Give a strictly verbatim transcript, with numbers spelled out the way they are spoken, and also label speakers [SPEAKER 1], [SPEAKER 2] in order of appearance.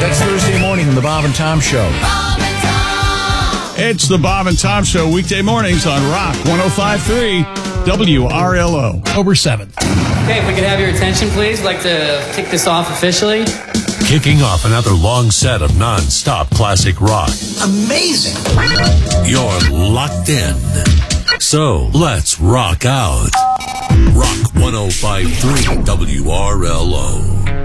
[SPEAKER 1] That's Thursday morning on the Bob and Tom Show.
[SPEAKER 2] Bob and Tom.
[SPEAKER 3] It's the Bob and Tom Show, weekday mornings on Rock one oh five point three W R L O.
[SPEAKER 1] October seventh.
[SPEAKER 4] Okay, if we could have your attention, please. I'd like to kick this off officially.
[SPEAKER 5] Kicking off another long set of non-stop classic rock.
[SPEAKER 6] Amazing.
[SPEAKER 5] You're locked in. So let's rock out. Rock one oh five point three W R L O.